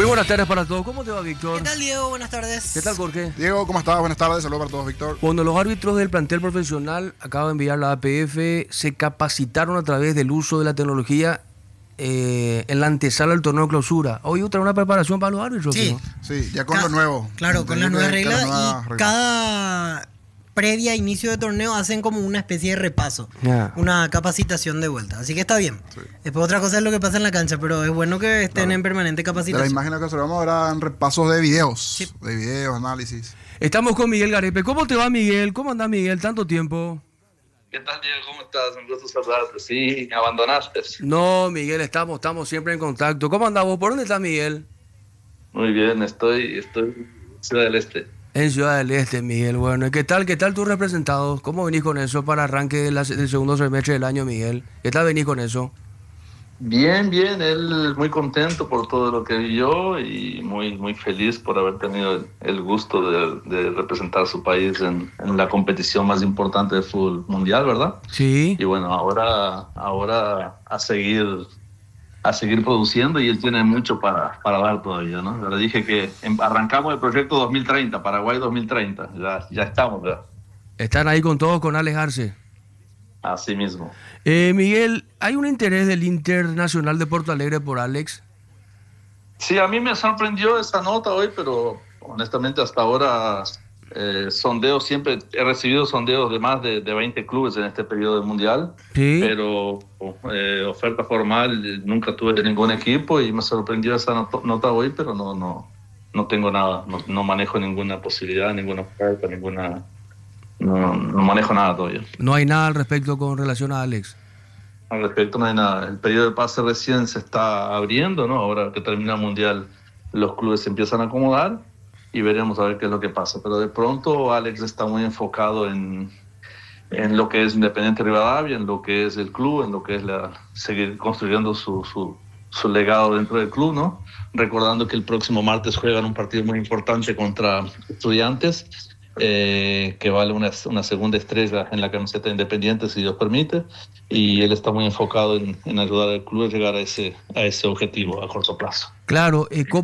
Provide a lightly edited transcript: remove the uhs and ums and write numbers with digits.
buenas tardes para todos. ¿Cómo te va, Víctor? ¿Qué tal, Diego? Buenas tardes. ¿Qué tal, Jorge? Diego, ¿cómo estás? Buenas tardes, saludos para todos, Víctor. Cuando los árbitros del plantel profesional, acaba de enviar la APF, se capacitaron a través del uso de la tecnología en la antesala del torneo de clausura. Hoy otra una preparación para los árbitros. Sí. ¿No? Sí, ya con lo nuevo. Claro, con las nuevas reglas. Y reglas. cada previa inicio de torneo hacen como una especie de repaso. Ya. Una capacitación de vuelta. Así que está bien. Sí. Después otra cosa es lo que pasa en la cancha, pero es bueno que estén en permanente De las capacitación. imágenes que observamos eran repasos de videos. Sí. De videos, análisis. Estamos con Miguel Garepe. ¿Cómo te va, Miguel? ¿Cómo andás, Miguel? Tanto tiempo. ¿Qué tal, Diego? ¿Cómo estás? Un gusto saludarte. Sí, me abandonaste. No, Miguel, estamos siempre en contacto. ¿Cómo andás vos? ¿Por dónde estás, Miguel? Muy bien, estoy en Ciudad del Este. En Ciudad del Este, Miguel. Bueno, ¿y qué tal tus representados? ¿Cómo venís con eso para arranque del segundo semestre del año, Miguel? ¿Qué tal venís con eso? Bien, él muy contento por todo lo que vio y muy feliz por haber tenido el gusto de representar a su país en la competición más importante de fútbol mundial, ¿verdad? Sí. Y bueno, ahora a seguir produciendo, y él tiene mucho para dar todavía, ¿no? Yo le dije que arrancamos el proyecto 2030, Paraguay 2030, ya estamos, ¿verdad? Están ahí con todos, con Alex Arce. Así mismo. Miguel, ¿hay un interés del Internacional de Porto Alegre por Alex? Sí, a mí me sorprendió esa nota hoy, pero honestamente hasta ahora sondeos, siempre he recibido sondeos de más de 20 clubes en este periodo del mundial, Sí. pero oferta formal nunca tuve de ningún equipo y me sorprendió esa nota hoy, pero no tengo nada, no manejo ninguna posibilidad, ninguna oferta, no manejo nada todavía. No hay nada al respecto con relación a Alex. Al respecto no hay nada. El periodo de pase recién se está abriendo, ¿no? Ahora que termina el mundial, los clubes se empiezan a acomodar y veremos a ver qué es lo que pasa. Pero de pronto Alex está muy enfocado en lo que es Independiente Rivadavia, en lo que es el club, en lo que es seguir construyendo su legado dentro del club, ¿no? Recordando que el próximo martes juegan un partido muy importante contra Estudiantes, que vale una segunda estrella en la camiseta de Independiente, si Dios permite, y él está muy enfocado en ayudar al club a llegar a ese objetivo a corto plazo. Claro,